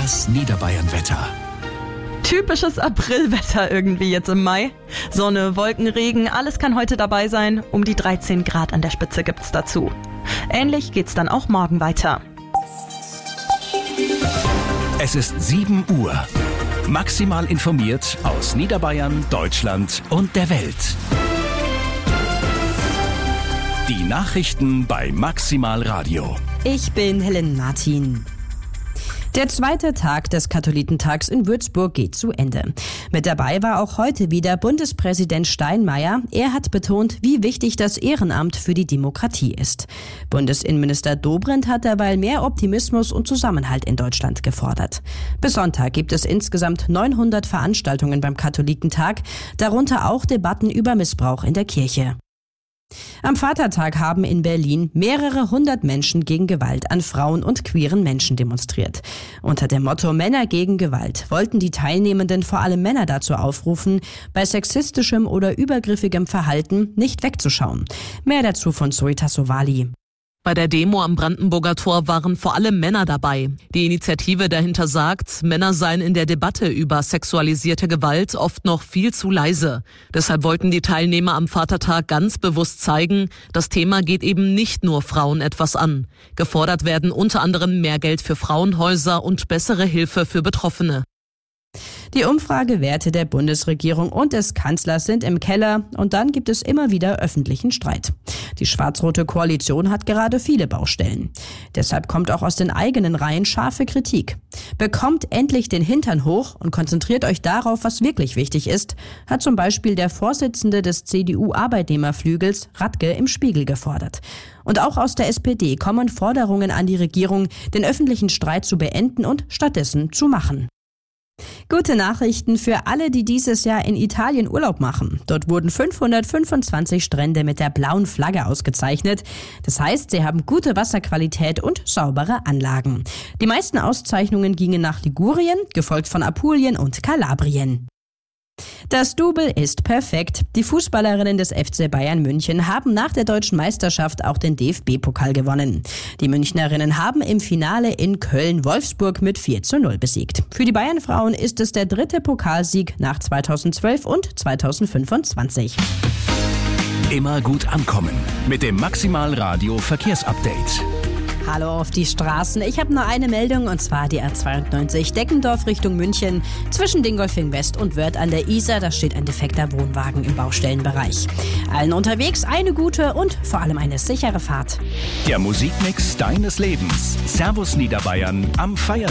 Das Niederbayern-Wetter. Typisches Aprilwetter irgendwie jetzt im Mai. Sonne, Wolken, Regen, alles kann heute dabei sein. Um die 13 Grad an der Spitze gibt's dazu. Ähnlich geht's dann auch morgen weiter. Es ist 7 Uhr. Maximal informiert aus Niederbayern, Deutschland und der Welt. Die Nachrichten bei Maximal Radio. Ich bin Helen Martin. Der zweite Tag des Katholikentags in Würzburg geht zu Ende. Mit dabei war auch heute wieder Bundespräsident Steinmeier. Er hat betont, wie wichtig das Ehrenamt für die Demokratie ist. Bundesinnenminister Dobrindt hat derweil mehr Optimismus und Zusammenhalt in Deutschland gefordert. Bis Sonntag gibt es insgesamt 900 Veranstaltungen beim Katholikentag, darunter auch Debatten über Missbrauch in der Kirche. Am Vatertag haben in Berlin mehrere hundert Menschen gegen Gewalt an Frauen und queeren Menschen demonstriert. Unter dem Motto Männer gegen Gewalt wollten die Teilnehmenden vor allem Männer dazu aufrufen, bei sexistischem oder übergriffigem Verhalten nicht wegzuschauen. Mehr dazu von Zoita Sowali. Bei der Demo am Brandenburger Tor waren vor allem Männer dabei. Die Initiative dahinter sagt, Männer seien in der Debatte über sexualisierte Gewalt oft noch viel zu leise. Deshalb wollten die Teilnehmer am Vatertag ganz bewusst zeigen, das Thema geht eben nicht nur Frauen etwas an. Gefordert werden unter anderem mehr Geld für Frauenhäuser und bessere Hilfe für Betroffene. Die Umfragewerte der Bundesregierung und des Kanzlers sind im Keller und dann gibt es immer wieder öffentlichen Streit. Die schwarz-rote Koalition hat gerade viele Baustellen. Deshalb kommt auch aus den eigenen Reihen scharfe Kritik. Bekommt endlich den Hintern hoch und konzentriert euch darauf, was wirklich wichtig ist, hat zum Beispiel der Vorsitzende des CDU-Arbeitnehmerflügels Radke im Spiegel gefordert. Und auch aus der SPD kommen Forderungen an die Regierung, den öffentlichen Streit zu beenden und stattdessen zu machen. Gute Nachrichten für alle, die dieses Jahr in Italien Urlaub machen. Dort wurden 525 Strände mit der blauen Flagge ausgezeichnet. Das heißt, sie haben gute Wasserqualität und saubere Anlagen. Die meisten Auszeichnungen gingen nach Ligurien, gefolgt von Apulien und Kalabrien. Das Double ist perfekt. Die Fußballerinnen des FC Bayern München haben nach der deutschen Meisterschaft auch den DFB-Pokal gewonnen. Die Münchnerinnen haben im Finale in Köln Wolfsburg mit 4:0 besiegt. Für die Bayern-Frauen ist es der dritte Pokalsieg nach 2012 und 2025. Immer gut ankommen mit dem Maximal Radio Verkehrsupdate. Hallo auf die Straßen. Ich habe nur eine Meldung und zwar die A92 Deckendorf Richtung München. Zwischen Dingolfing West und Wörth an der Isar, da steht ein defekter Wohnwagen im Baustellenbereich. Allen unterwegs eine gute und vor allem eine sichere Fahrt. Der Musikmix deines Lebens. Servus Niederbayern am Feiertag.